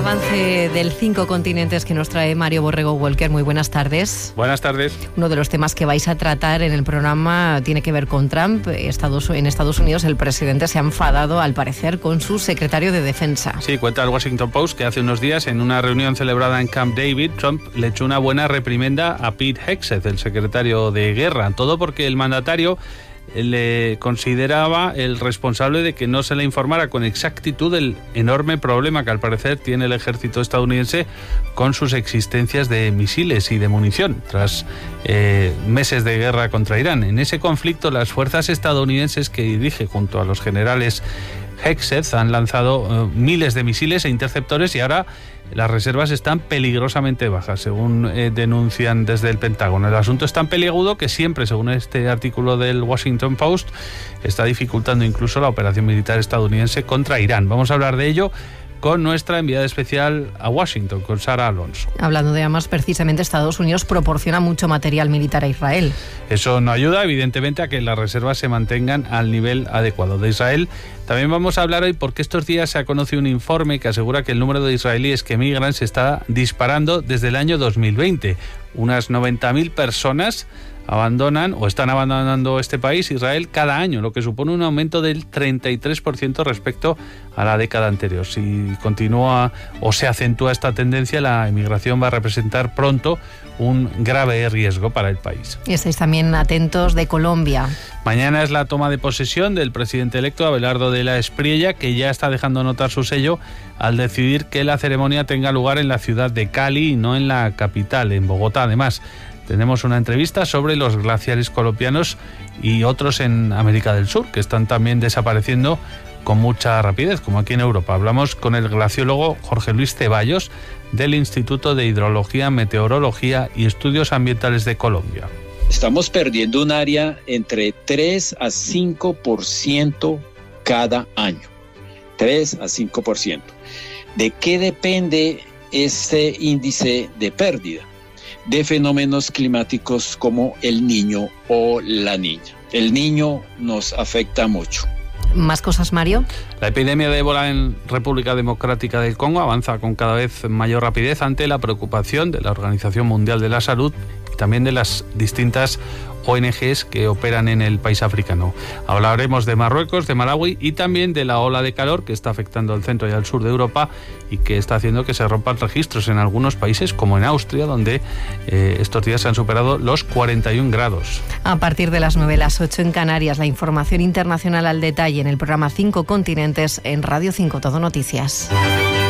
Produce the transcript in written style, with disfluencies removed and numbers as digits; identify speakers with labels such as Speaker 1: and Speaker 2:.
Speaker 1: avance del 5 continentes que nos trae Mario Borrego Walker. Muy buenas tardes.
Speaker 2: Buenas tardes.
Speaker 1: Uno de los temas que vais a tratar en el programa tiene que ver con Trump. En Estados Unidos el presidente se ha enfadado, al parecer, con su secretario de Defensa.
Speaker 2: Sí, cuenta el Washington Post que hace unos días, en una reunión celebrada en Camp David, Trump le echó una buena reprimenda a Pete Hegseth, el secretario de Guerra. Todo porque el mandatario le consideraba el responsable de que no se le informara con exactitud del enorme problema que al parecer tiene el ejército estadounidense con sus existencias de misiles y de munición tras meses de guerra contra Irán. En ese conflicto, las fuerzas estadounidenses que dirige junto a los generales Hegseth han lanzado miles de misiles e interceptores y ahora las reservas están peligrosamente bajas, según denuncian desde el Pentágono. El asunto es tan peliagudo que siempre, según este artículo del Washington Post, está dificultando incluso la operación militar estadounidense contra Irán. Vamos a hablar de ello con nuestra enviada especial a Washington, con Sara Alonso.
Speaker 1: Hablando de armas, precisamente Estados Unidos proporciona mucho material militar a Israel.
Speaker 2: Eso no ayuda, evidentemente, a que las reservas se mantengan al nivel adecuado de Israel. También vamos a hablar hoy porque estos días se ha conocido un informe que asegura que el número de israelíes que emigran se está disparando desde el año 2020. Unas 90.000 personas abandonan o están abandonando este país, Israel, cada año, lo que supone un aumento del 33% respecto a la década anterior. Si continúa o se acentúa esta tendencia, la emigración va a representar pronto un grave riesgo para el país.
Speaker 1: Y estáis también atentos de Colombia.
Speaker 2: Mañana es la toma de posesión del presidente electo, Abelardo de la Espriella, que ya está dejando notar su sello al decidir que la ceremonia tenga lugar en la ciudad de Cali y no en la capital, en Bogotá. Además, tenemos una entrevista sobre los glaciares colombianos y otros en América del Sur, que están también desapareciendo con mucha rapidez, como aquí en Europa. Hablamos con el glaciólogo Jorge Luis Ceballos, del Instituto de Hidrología, Meteorología y Estudios Ambientales de Colombia.
Speaker 3: Estamos perdiendo un área entre 3 a 5% cada año. 3 a 5%. ¿De qué depende este índice de pérdida? De fenómenos climáticos como el Niño o la Niña. El Niño nos afecta mucho.
Speaker 1: ¿Más cosas, Mario?
Speaker 2: La epidemia de ébola en República Democrática del Congo avanza con cada vez mayor rapidez ante la preocupación de la Organización Mundial de la Salud y también de las distintas ONGs que operan en el país africano. Hablaremos de Marruecos, de Malawi y también de la ola de calor que está afectando al centro y al sur de Europa y que está haciendo que se rompan registros en algunos países, como en Austria, donde estos días se han superado los 41 grados.
Speaker 1: A partir de las 9, las 8 en Canarias, la información internacional al detalle en el programa 5 Continentes en Radio 5 Todo Noticias.